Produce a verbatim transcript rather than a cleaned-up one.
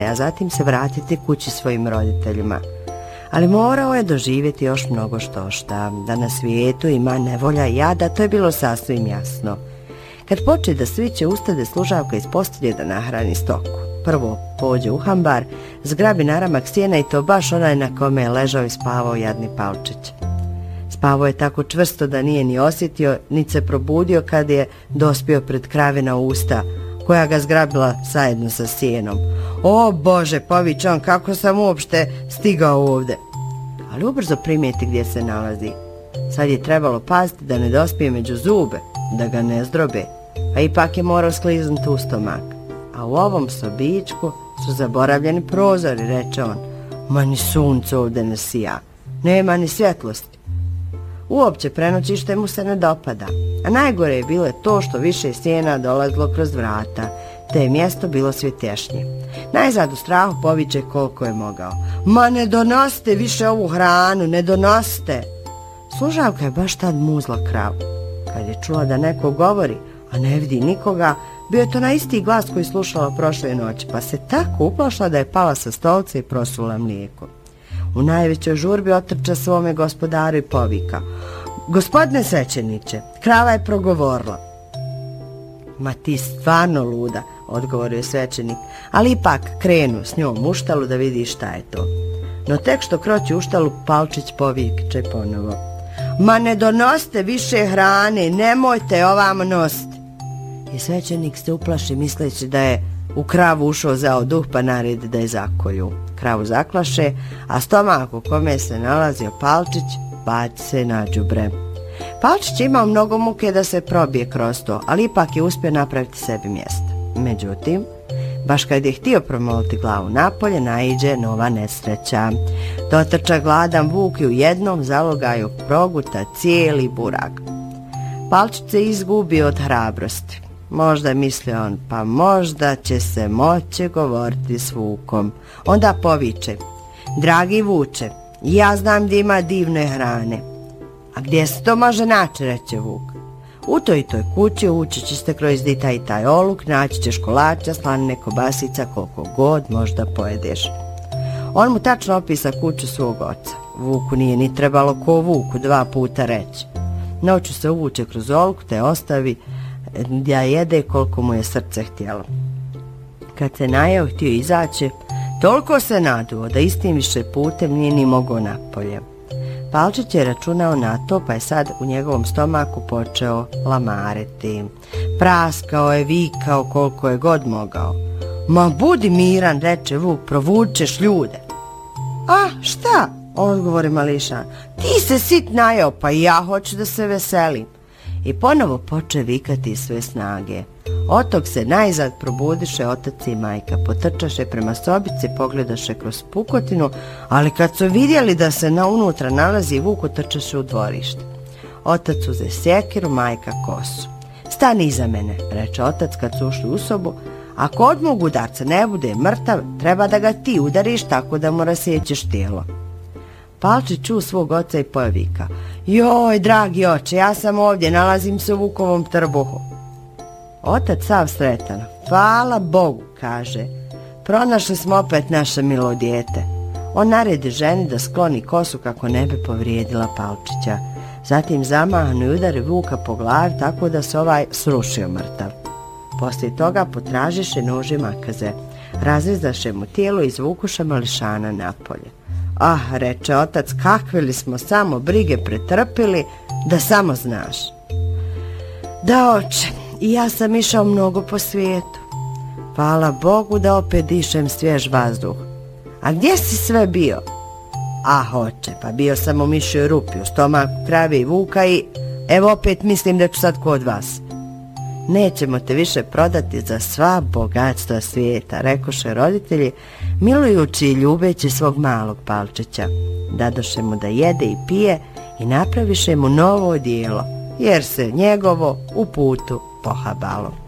a zatim se vratiti kući svojim roditeljima. Ali morao je doživjeti još mnogo štošta. Da na svijetu ima nevolja i jada, to je bilo sasvim jasno. Kad poče da sviće, ustade služavka iz postelje da nahrani stoku. Prvo pođe u hambar, zgrabi naramak sjena i to baš onaj na kome je ležao i spavao jadni Palčić. Spavao je tako čvrsto da nije ni osjetio, niti se probudio kad je dospio pred kravina usta, koja ga zgrabila zajedno sa sjenom. O Bože, poviče on, kako sam uopšte stigao ovde. Ali ubrzo primijeti gdje se nalazi. Sad je trebalo paziti da ne dospije među zube, da ga ne zdrobe, a ipak je morao skliznuti u stomak. A u ovom sobičku su zaboravljeni prozori, reče on. Ma ni sunce ovde ne sija, nema ni svjetlosti. Uopće prenoćište mu se ne dopada, a najgore je bilo to što više sjena dolazilo kroz vrata, te je mjesto bilo svjetješnje. Najzad u strahu poviče koliko je mogao. Ma ne donosite više ovu hranu, ne donosite! Služavka je baš tad muzla kravu. Kad je čula da neko govori, a ne vidi nikoga, bio je to na isti glas koji slušala prošle noći, pa se tako uplašila da je pala sa stolca i prosula mlijeko. U najvećoj žurbi otrča svome gospodaru i povika. Gospodine svećeniče, krava je progovorila. Ma ti stvarno luda, odgovorio je svećenik, ali ipak krenu s njom u štalu da vidi šta je to. No tek što kroči u štalu, Palčić poviče ponovo. Ma ne donosite više hrane, nemojte ovamo nositi. I svećenik se uplaši misleći da je u kravu ušao zao duh pa naredi da je zakolju. Kravu zaklaše, a stomak u kome se nalazio Palčić baci se na đubre. Palčić je imao mnogo muke da se probije kroz to, ali ipak je uspio napraviti sebi mjesto. Međutim, baš kad je htio promoliti glavu napolje, naiđe nova nesreća. Dotrča gladan vuk i u jednom zalogaju proguta cijeli burak. Palčić se izgubio od hrabrosti. Možda misli on, pa možda će se moći govoriti s vukom. Onda poviče. Dragi vuče, ja znam gdje ima divne hrane. A gdje se to može naći, reče vuk. U toj i toj kući ući ćete kroz di taj i taj oluk, naći ćeš kolača, slanine, kobasica, koliko god možda pojedeš. On mu tačno opisa kuću svog oca. Vuku nije ni trebalo ko vuku dva puta reći. Noću se uvuče kroz oluk te ostavi da jede koliko mu je srce htjelo. Kad se najeo htio izaći, toliko se naduo da istim više putem nije ni mogao napolje. Palčić je računao na to, pa je sad u njegovom stomaku počeo lamariti. Praskao je, vikao koliko je god mogao. Ma budi miran, reče vuk, provučeš ljude. A šta? Odgovori mališan. Ti se sit najeo, pa i ja hoću da se veselim. I ponovo poče vikati sve snage. Otok se najzad probudiše otac i majka, potrčaše prema sobici, pogledaše kroz pukotinu, ali kad su vidjeli da se na unutra nalazi vuk, otrčaše u dvorište. Otac uze sjekiru, majka kosu. Stani iza mene, reče otac kad su ušli u sobu, ako od mog udarca ne bude mrtav, treba da ga ti udariš tako da mu rasjećeš tijelo. Palčić čuo svog oca i povika. Joj, dragi oče, ja sam ovdje, nalazim se u vukovom trbuhu. Otac sav sretan. Hvala Bogu, kaže. Pronašli smo opet naše milo dijete. On naredi ženi da skloni kosu kako ne bi povrijedila Palčića. Zatim zamahnu i udari vuka po glavi tako da se ovaj srušio mrtav. Poslije toga potražiše nož i makaze. Razrezaše mu tijelo i izvukuše mališana napolje. Ah, reče otac, kakve li smo samo brige pretrpili, da samo znaš. Da, oče, i ja sam išao mnogo po svijetu. Hvala Bogu da opet dišem svjež vazduh. A gdje si sve bio? Ah, oče, pa bio sam u mišjoj rupi, u stomaku krave i vuka i evo opet mislim da ću sad kod vas. Nećemo te više prodati za sva bogatstva svijeta, rekoše roditelji, milujući i ljubeći svog malog Palčića. Dadoše mu da jede i pije i napraviše mu novo odijelo, jer se njegovo u putu pohabalo.